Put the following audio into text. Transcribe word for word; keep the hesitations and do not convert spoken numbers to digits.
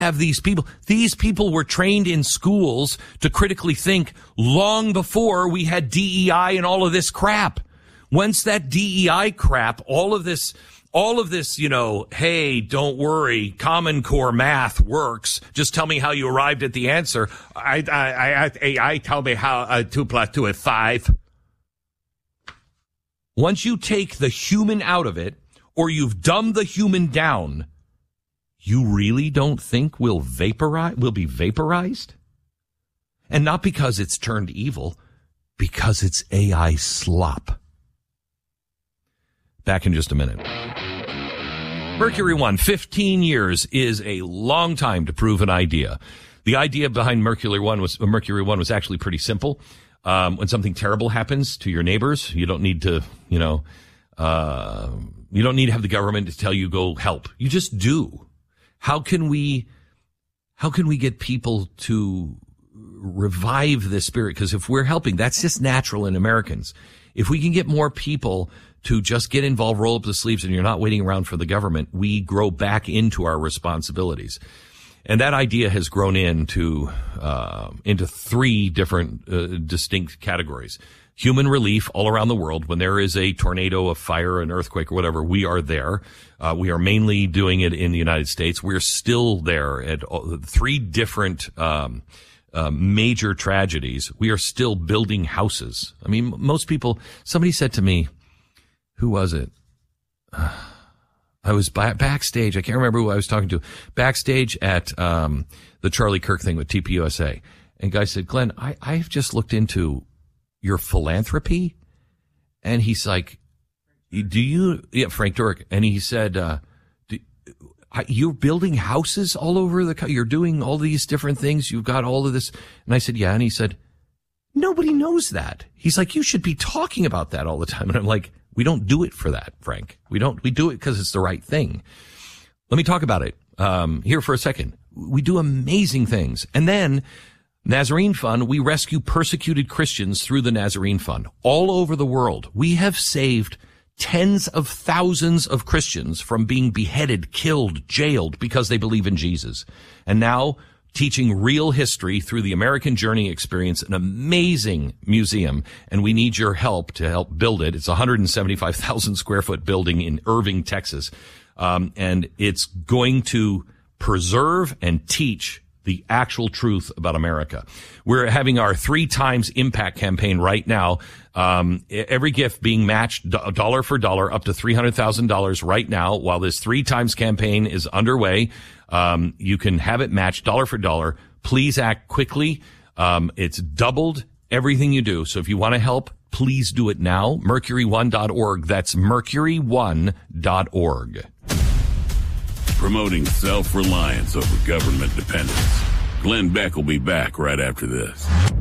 have these people. These people were trained in schools to critically think long before we had D E I and all of this crap. Once that D E I crap, all of this, all of this, you know, hey, don't worry, Common Core math works. Just tell me how you arrived at the answer. I, I, I, A I tell me how uh, two plus two is five. Once you take the human out of it, or you've dumbed the human down, you really don't think we'll vaporize, we'll be vaporized? And not because it's turned evil, because it's A I slop. Back in just a minute. Mercury One, fifteen years is a long time to prove an idea. The idea behind Mercury One was, Mercury One was actually pretty simple. Um, when something terrible happens to your neighbors, you don't need to, you know, uh, you don't need to have the government to tell you go help. You just do. How can we, how can we get people to revive this spirit? Because if we're helping, that's just natural in Americans. If we can get more people to just get involved, roll up the sleeves, and you're not waiting around for the government, we grow back into our responsibilities. And that idea has grown into, uh, into three different, uh, distinct categories. Human relief all around the world. When there is a tornado, a fire, an earthquake, or whatever, we are there. Uh, we are mainly doing it in the United States. We're still there at all, three different, um, uh, major tragedies. We are still building houses. I mean, most people, somebody said to me, who was it? Uh, I was by, backstage. I can't remember who I was talking to. Backstage at um the Charlie Kirk thing with T P U S A. And guy said, Glenn, I, I've just looked into your philanthropy. And he's like, do you, yeah, Frank Turek. And he said, uh, do, you're building houses all over the country. You're doing all these different things. You've got all of this. And I said, yeah. And he said, nobody knows that. He's like, you should be talking about that all the time. And I'm like, we don't do it for that, Frank. We don't, we do it because it's the right thing. Let me talk about it, um, here for a second. We do amazing things. And then Nazarene Fund, we rescue persecuted Christians through the Nazarene Fund all over the world. We have saved tens of thousands of Christians from being beheaded, killed, jailed because they believe in Jesus. And now teaching real history through the American Journey Experience, an amazing museum, and we need your help to help build it. It's a one hundred seventy-five thousand square foot building in Irving, Texas, um, and it's going to preserve and teach the actual truth about America. We're having our three times impact campaign right now. Um, every gift being matched dollar for dollar up to three hundred thousand dollars right now while this three times campaign is underway. Um, you can have it matched dollar for dollar. Please act quickly. Um, it's doubled everything you do. So if you want to help, please do it now. mercury one dot org. That's mercury one dot org. Promoting self-reliance over government dependence. Glenn Beck will be back right after this.